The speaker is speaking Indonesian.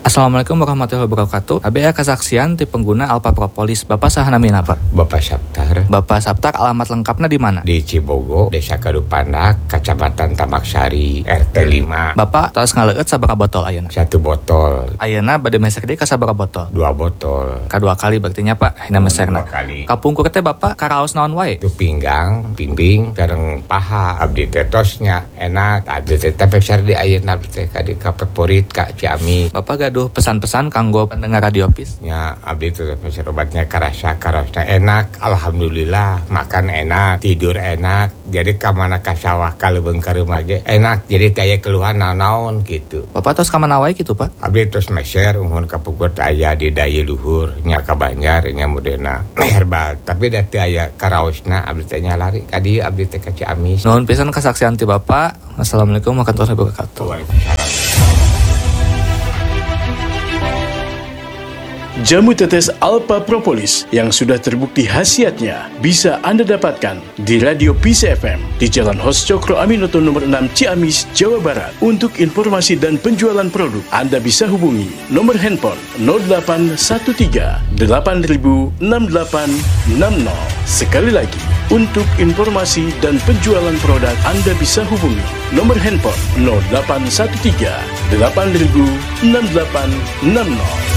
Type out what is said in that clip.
Assalamualaikum warahmatullahi wabarakatuh. ABA kesaksian ti pengguna Alpha Propolis. Bapak saha namina Pak? Bapak Saptar. Bapak Saptar, alamat lengkapnya di mana? Di Cibogo, Desa Kadupanak, Kecamatan Tabaksari, RT 5. Bapak tos ngaleut sabaraha botol ayeuna? 1 botol. Ayeuna bade mesek deui ka sabaraha botol? 2 botol. Kadua kali berarti nya Pak, hina mesekna. 2 kali. Kapungkur teh Bapak karaos naon wae? Itu pinggang, pimping, sareng paha. Abdi teh tosnya enak. Abdi teh pepesar di ayeuna teh ka di favorit ka Ciamis. Bapak gaduh pesan-pesan kanggo pendengar Radio Pis? Ya, abdi teh pepesar obatnya karasa enak. Alhamdulillah, makan enak, tidur enak. Jadi ka mana ka sawah ka leubeung ka rumah ge enak. Jadi taya keluhan naon-naon gitu. Bapak tos ka mana wae kitu Pak? Abdi tos meser umuhun ka Pugot aya di daya luhur nya ka Banjar nya modena herbal. Tapi da teu aya karaosna abdi teh nya lari ka dieu abdi teh ka Ciamis. Nuhun pisan kesaksian ti Bapak. Assalamualaikum warahmatullahi wabarakatuh. Waalaikumsalam. Jamu tetes Alpha Propolis yang sudah terbukti khasiatnya bisa Anda dapatkan di Radio Peace FM di Jalan Hos Cokro Aminoto nomor 6 Ciamis, Jawa Barat. Untuk informasi dan penjualan produk, Anda bisa hubungi nomor handphone 0813 8000 6860. Sekali lagi, untuk informasi dan penjualan produk, Anda bisa hubungi nomor handphone 0813 8000 6860.